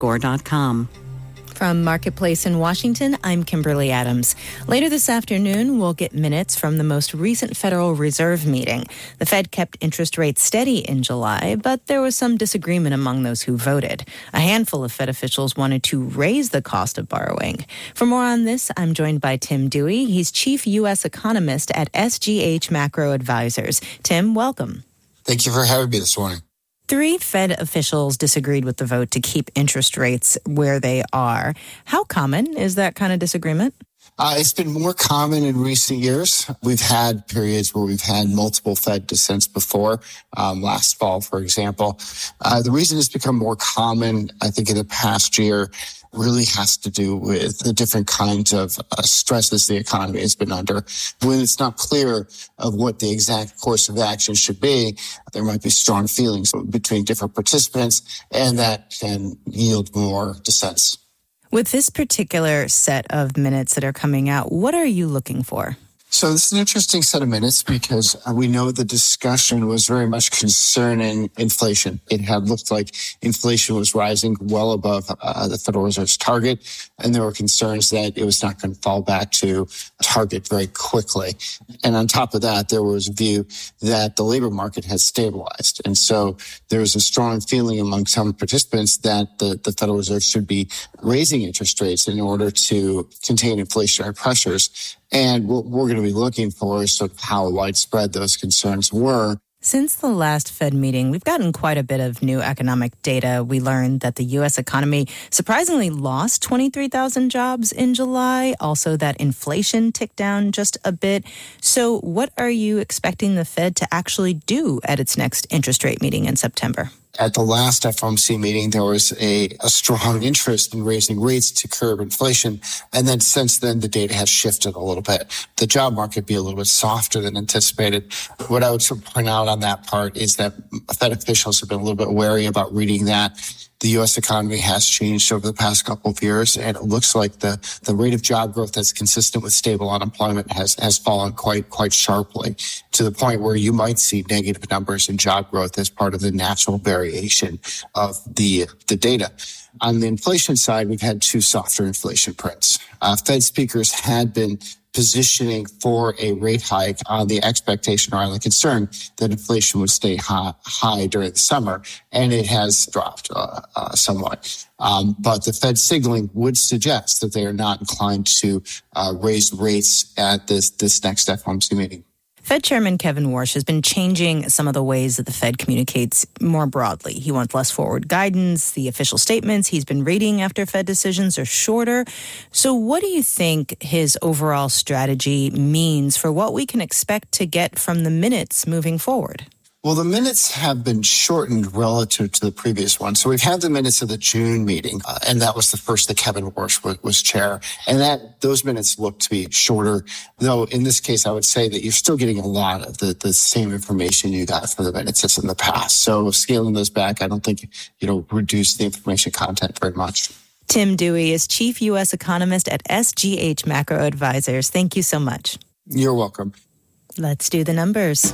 Gore.com. From Marketplace in Washington, I'm Kimberly Adams. Later this afternoon, we'll get minutes from the most recent Federal Reserve meeting. The Fed kept interest rates steady in July, but there was some disagreement among those who voted. A handful of Fed officials wanted to raise the cost of borrowing. For more on this, I'm joined by Tim Dewey. He's chief U.S. economist at SGH Macro Advisors. Tim, welcome. Thank you for having me this morning. 3 Fed officials disagreed with the vote to keep interest rates where they are. How common is that kind of disagreement? It's been more common in recent years. We've had periods where we've had multiple Fed dissents before, last fall, for example. The reason it's become more common, I think, in the past year really has to do with the different kinds of stresses the economy has been under. When it's not clear of what the exact course of action should be, there might be strong feelings between different participants, and that can yield more dissents. With this particular set of minutes that are coming out, what are you looking for? So this is an interesting set of minutes because we know the discussion was very much concerning inflation. It had looked like inflation was rising well above the Federal Reserve's target, and there were concerns that it was not going to fall back to target very quickly. And on top of that, there was a view that the labor market has stabilized. And so there was a strong feeling among some participants that the Federal Reserve should be raising interest rates in order to contain inflationary pressures. And what we're going to be looking for is sort of how widespread those concerns were. Since the last Fed meeting, we've gotten quite a bit of new economic data. We learned that the U.S. economy surprisingly lost 23,000 jobs in July. Also, that inflation ticked down just a bit. So what are you expecting the Fed to actually do at its next interest rate meeting in September? At the last FOMC meeting, there was a strong interest in raising rates to curb inflation. And then since then, the data has shifted a little bit. The job market be a little bit softer than anticipated. What I would point out on that part is that Fed officials have been a little bit wary about reading that. The U.S. economy has changed over the past couple of years, and it looks like the rate of job growth that's consistent with stable unemployment has fallen quite sharply to the point where you might see negative numbers in job growth as part of the natural variation of the data. On the inflation side, we've had 2 softer inflation prints. Fed speakers had been positioning for a rate hike on the expectation or on the concern that inflation would stay high during the summer, and it has dropped somewhat. But the Fed signaling would suggest that they are not inclined to raise rates at this next FOMC meeting. Fed Chairman Kevin Warsh has been changing some of the ways that the Fed communicates more broadly. He wants less forward guidance. The official statements he's been reading after Fed decisions are shorter. So what do you think his overall strategy means for what we can expect to get from the minutes moving forward? Well, the minutes have been shortened relative to the previous one. So we've had the minutes of the June meeting, and that was the first that Kevin Warsh was chair. And those minutes look to be shorter, though in this case, I would say that you're still getting a lot of the same information you got from the minutes as in the past. So scaling those back, I don't think it'll reduce the information content very much. Tim Dewey is chief U.S. economist at SGH Macro Advisors. Thank you so much. You're welcome. Let's do the numbers.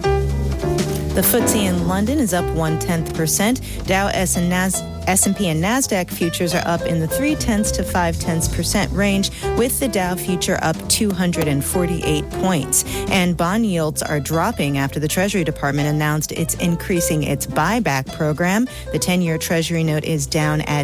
The FTSE in London is up 0.1%. Dow, S&P and NASDAQ futures are up in the 0.3 to 0.5% range, with the Dow future up 248 points. And bond yields are dropping after the Treasury Department announced it's increasing its buyback program. The 10-year Treasury note is down at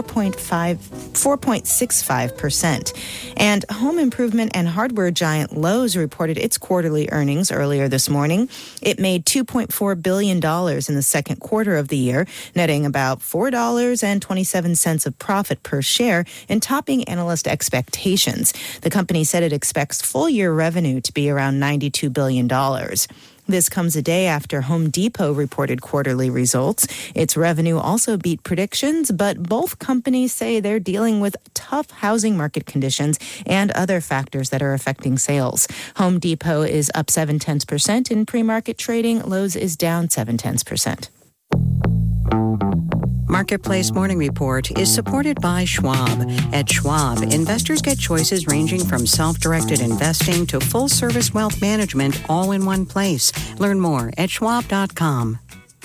4.65%. And home improvement and hardware giant Lowe's reported its quarterly earnings earlier this morning. It made $2.4 billion in the second quarter of the year, netting about $4.27 of profit per share and topping analyst expectations. The company said it expects full-year revenue to be around $92 billion. This comes a day after Home Depot reported quarterly results. Its revenue also beat predictions, but both companies say they're dealing with tough housing market conditions and other factors that are affecting sales. Home Depot is up 0.7% in pre-market trading. Lowe's is down 0.7%. Marketplace Morning Report is supported by Schwab. At Schwab, investors get choices ranging from self-directed investing to full-service wealth management all in one place. Learn more at schwab.com.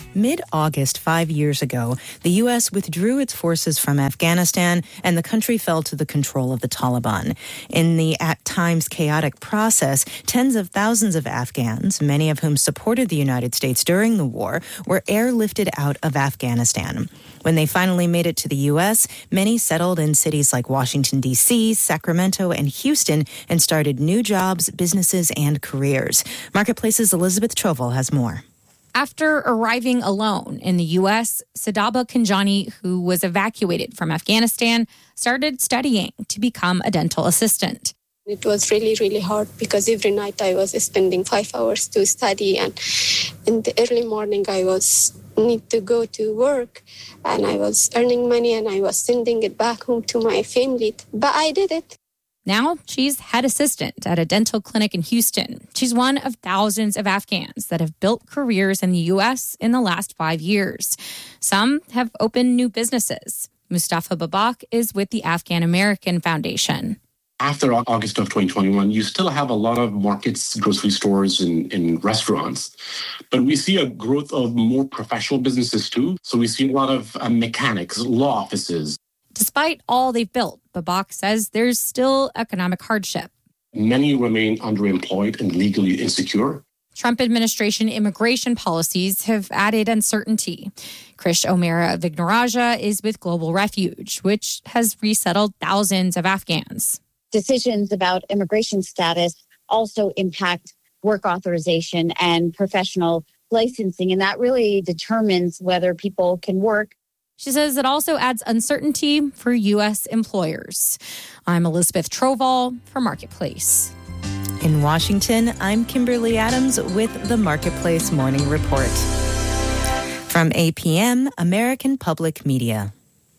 Mid-August 5 years ago, the U.S. withdrew its forces from Afghanistan and the country fell to the control of the Taliban. In the at times chaotic process, tens of thousands of Afghans, many of whom supported the United States during the war, were airlifted out of Afghanistan. When they finally made it to the U.S., many settled in cities like Washington, D.C., Sacramento, and Houston and started new jobs, businesses, and careers. Marketplace's Elizabeth Trovel has more. After arriving alone in the U.S., Sadaba Kanjani, who was evacuated from Afghanistan, started studying to become a dental assistant. It was really, really hard because every night I was spending 5 hours to study, and in the early morning I need to go to work, and I was earning money and I was sending it back home to my family. But I did it. Now she's head assistant at a dental clinic in Houston. She's one of thousands of Afghans that have built careers in the U.S. in the last 5 years. Some have opened new businesses. Mustafa Babak is with the Afghan American Foundation. After August of 2021, you still have a lot of markets, grocery stores, and restaurants. But we see a growth of more professional businesses too. So we see a lot of mechanics, law offices. Despite all they've built, Babak says there's still economic hardship. Many remain underemployed and legally insecure. Trump administration immigration policies have added uncertainty. Krish Omera Vignaraja is with Global Refuge, which has resettled thousands of Afghans. Decisions about immigration status also impact work authorization and professional licensing, and that really determines whether people can work. She says it also adds uncertainty for U.S. employers. I'm Elizabeth Troval for Marketplace. In Washington, I'm Kimberly Adams with the Marketplace Morning Report. From APM, American Public Media.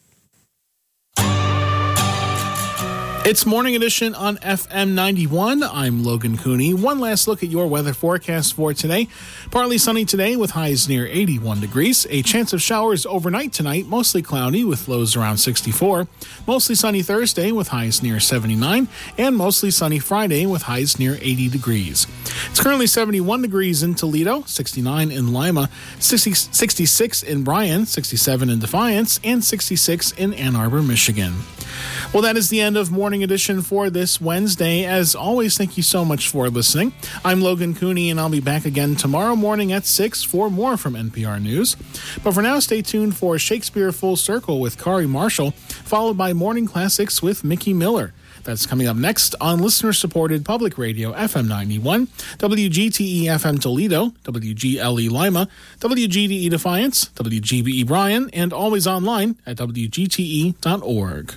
It's Morning Edition on FM 91. I'm Logan Cooney. One last look at your weather forecast for today. Partly sunny today with highs near 81 degrees. A chance of showers overnight tonight, mostly cloudy with lows around 64. Mostly sunny Thursday with highs near 79. And mostly sunny Friday with highs near 80 degrees. It's currently 71 degrees in Toledo, 69 in Lima, 66 in Bryan, 67 in Defiance, and 66 in Ann Arbor, Michigan. Well, that is the end of Morning Edition for this Wednesday. As always, thank you so much for listening. I'm Logan Cooney, and I'll be back again tomorrow morning at 6 for more from NPR News. But for now, stay tuned for Shakespeare Full Circle with Kari Marshall, followed by Morning Classics with Mickey Miller. That's coming up next on listener-supported public radio FM 91, WGTE FM Toledo, WGLE Lima, WGDE Defiance, WGBE Bryan, and always online at WGTE.org.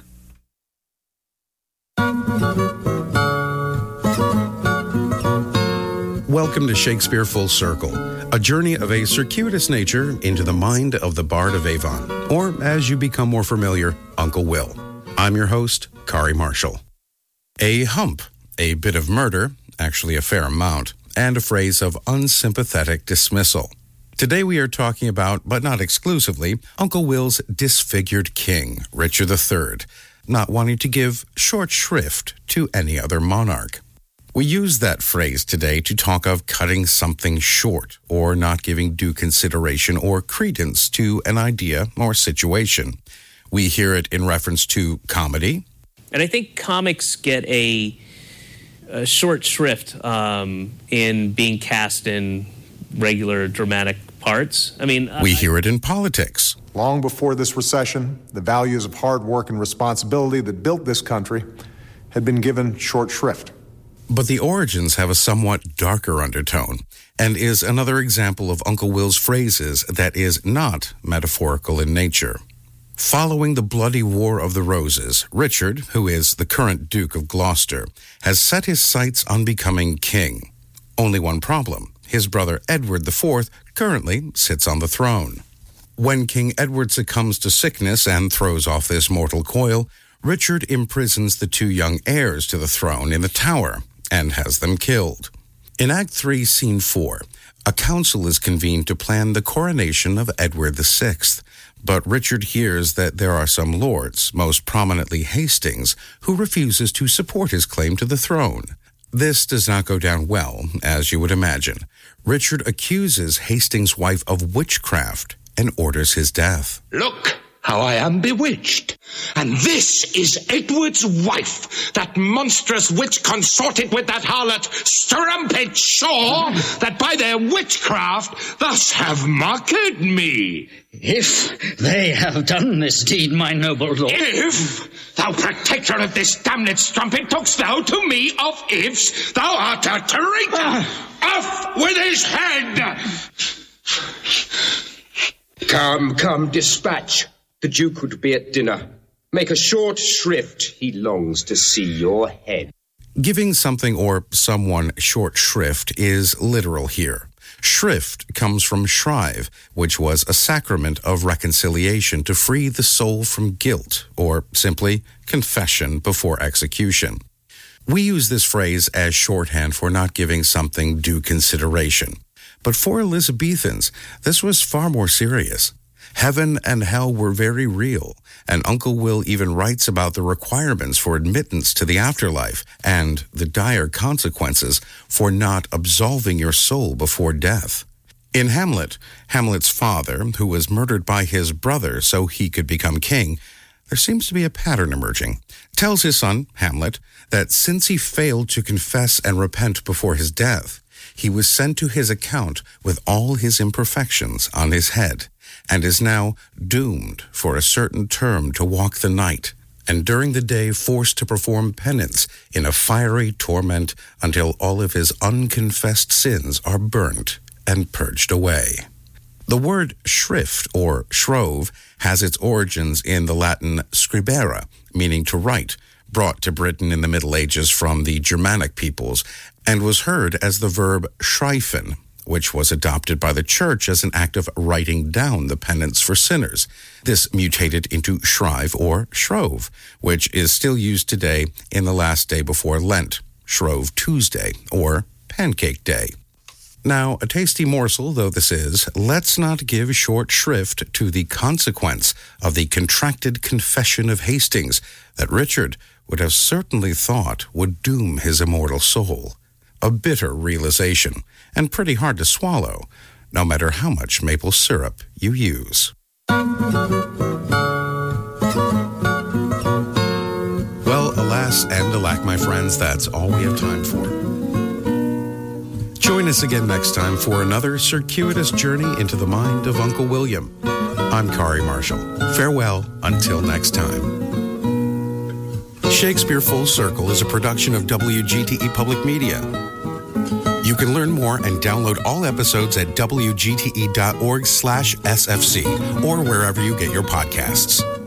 Welcome to Shakespeare Full Circle, a journey of a circuitous nature into the mind of the Bard of Avon, or as you become more familiar, Uncle Will. I'm your host, Kari Marshall. A hump, a bit of murder, actually a fair amount, and a phrase of unsympathetic dismissal. Today we are talking about, but not exclusively, Uncle Will's disfigured king, Richard III, not wanting to give short shrift to any other monarch. We use that phrase today to talk of cutting something short or not giving due consideration or credence to an idea or situation. We hear it in reference to comedy. And I think comics get a short shrift in being cast in regular dramatic parts. I mean, we hear it in politics. Long before this recession, the values of hard work and responsibility that built this country had been given short shrift. But the origins have a somewhat darker undertone, and is another example of Uncle Will's phrases that is not metaphorical in nature. Following the bloody War of the Roses, Richard, who is the current Duke of Gloucester, has set his sights on becoming king. Only one problem: his brother Edward IV currently sits on the throne. When King Edward succumbs to sickness and throws off this mortal coil, Richard imprisons the two young heirs to the throne in the Tower and has them killed. In Act 3, Scene 4, a council is convened to plan the coronation of Edward VI, but Richard hears that there are some lords, most prominently Hastings, who refuses to support his claim to the throne. This does not go down well, as you would imagine. Richard accuses Hastings' wife of witchcraft and orders his death. Look how I am bewitched. And this is Edward's wife, that monstrous witch consorted with that harlot Strumpet Shaw, that by their witchcraft thus have mocked me. If they have done this deed, my noble lord. If, thou protector of this damned strumpet, talk'st thou to me of ifs? Thou art a traitor! Off with his head! Come, dispatch. The Duke would be at dinner. Make a short shrift. He longs to see your head. Giving something or someone short shrift is literal here. Shrift comes from shrive, which was a sacrament of reconciliation to free the soul from guilt, or simply confession before execution. We use this phrase as shorthand for not giving something due consideration. But for Elizabethans, this was far more serious. Heaven and hell were very real, and Uncle Will even writes about the requirements for admittance to the afterlife and the dire consequences for not absolving your soul before death. In Hamlet, Hamlet's father, who was murdered by his brother so he could become king, there seems to be a pattern emerging, tells his son, Hamlet, that since he failed to confess and repent before his death, he was sent to his account with all his imperfections on his head, and is now doomed for a certain term to walk the night, and during the day forced to perform penance in a fiery torment until all of his unconfessed sins are burnt and purged away. The word shrift or shrove has its origins in the Latin scribere, meaning to write, brought to Britain in the Middle Ages from the Germanic peoples, and was heard as the verb schreifen, which was adopted by the Church as an act of writing down the penance for sinners. This mutated into shrive or shrove, which is still used today in the last day before Lent, Shrove Tuesday or Pancake Day. Now, a tasty morsel though this is, let's not give short shrift to the consequence of the contracted confession of Hastings that Richard would have certainly thought would doom his immortal soul. A bitter realization, and pretty hard to swallow, no matter how much maple syrup you use. Well, alas and alack, my friends, that's all we have time for. Join us again next time for another circuitous journey into the mind of Uncle William. I'm Kari Marshall. Farewell until next time. Shakespeare Full Circle is a production of WGTE Public Media. You can learn more and download all episodes at WGTE.org/SFC or wherever you get your podcasts.